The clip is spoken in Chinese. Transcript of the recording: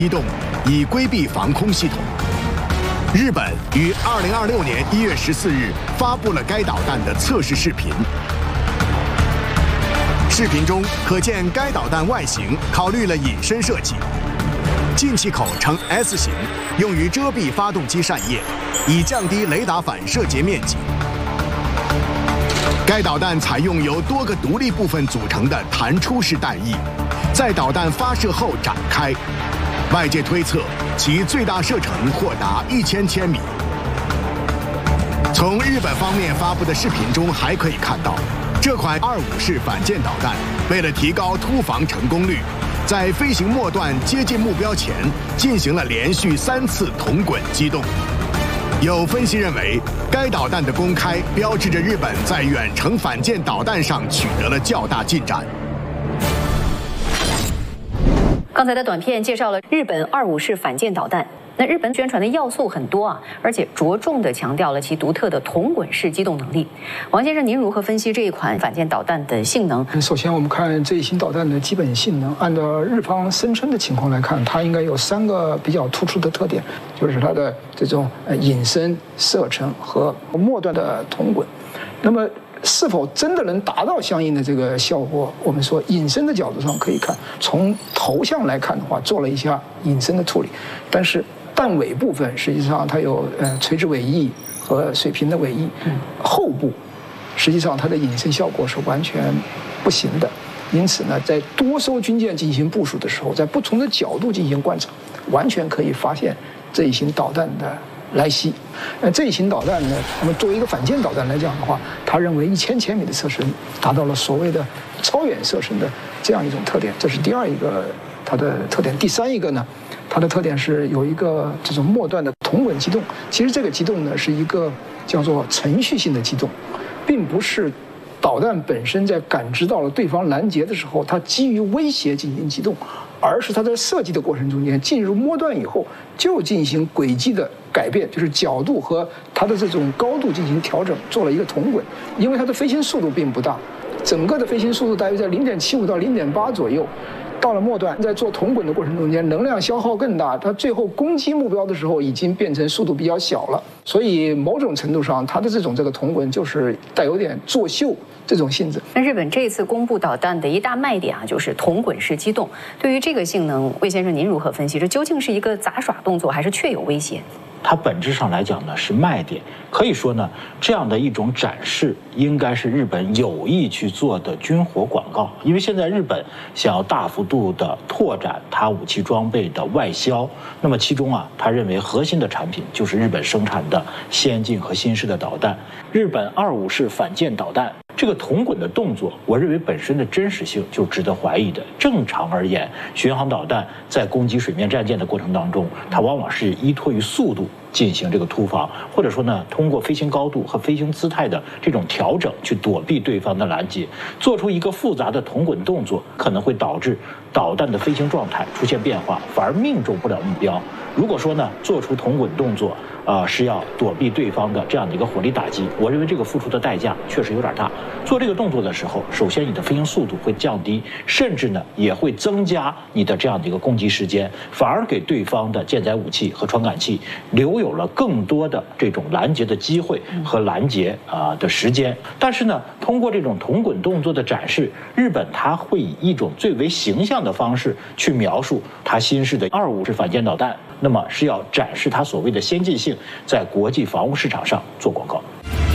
机动，以规避防空系统。日本于2026年1月14日发布了该导弹的测试视频。视频中可见该导弹外形考虑了隐身设计，进气口呈 S 型，用于遮蔽发动机扇叶，以降低雷达反射截面积。该导弹采用由多个独立部分组成的弹出式弹翼，在导弹发射后展开。外界推测其最大射程或达1000千米。从日本方面发布的视频中还可以看到，这款25式反舰导弹为了提高突防成功率，在飞行末段接近目标前进行了连续3次同滚机动。有分析认为，该导弹的公开标志着日本在远程反舰导弹上取得了较大进展。 刚才的短片介绍了日本25式反舰导弹。那日本宣传的要素很多啊，而且着重地强调了其独特的同滚式机动能力。王先生，您如何分析这一款反舰导弹的性能？ 首先，我们看这一型导弹的基本性能。按照日方声称的情况来看，它应该有3个比较突出的特点，就是它的这种隐身、射程和末段的同滚。那么，是否真的能达到相应的这个效果？我们说隐身的角度上可以看，从头像来看的话，做了一下隐身的处理，但是弹尾部分实际上它有垂直尾翼和水平的尾翼，后部实际上它的隐身效果是完全不行的。因此呢，在多艘军舰进行部署的时候，在不同的角度进行观察，完全可以发现这一型导弹的来袭。这一型导弹呢，那么作为一个反舰导弹来讲的话，他认为1000千米的射程达到了所谓的超远射程的这样一种特点，这是第2一个它的特点。第3一个呢，它的特点是有一个这种末段的同滚机动。其实这个机动呢是一个叫做程序性的机动，并不是导弹本身在感知到了对方拦截的时候，它基于威胁进行机动，而是它在设计的过程中间进入末段以后就进行轨迹的改变，就是角度和它的这种高度进行调整，做了一个同滚。因为它的飞行速度并不大，整个的飞行速度大约在0.75到0.8左右。到了末段，在做同滚的过程中间，能量消耗更大，它最后攻击目标的时候已经变成速度比较小了。所以某种程度上，它的这个同滚就是带有点作秀这种性质。 那日本这次公布导弹的一大卖点啊，就是同滚式机动。对于这个性能，魏先生您如何分析？这究竟是一个杂耍动作，还是确有威胁？ 它本质上来讲呢是卖点，可以说呢这样的一种展示应该是日本有意去做的军火广告，因为现在日本想要大幅度的拓展它武器装备的外销，那么其中啊他认为核心的产品就是日本生产的先进和新式的导弹。日本25式反舰导弹这个同滚的动作，我认为本身的真实性就值得怀疑的。正常而言，巡航导弹在攻击水面战舰的过程当中，它往往是依托于速度进行这个突防，或者说呢，通过飞行高度和飞行姿态的这种调整去躲避对方的拦截，做出一个复杂的同滚动作，可能会导致导弹的飞行状态出现变化，反而命中不了目标。如果说呢，做出同滚动作，是要躲避对方的这样的一个火力打击，我认为这个付出的代价确实有点大。做这个动作的时候，首先你的飞行速度会降低，甚至呢也会增加你的这样的一个攻击时间，反而给对方的舰载武器和传感器留有了更多的这种拦截的机会和拦截的时间。但是呢，通过这种同滚动作的展示，日本它会以一种最为形象的方式去描述它新式的25式反舰导弹，那么是要展示它所谓的先进性，在国际防务市场上做广告。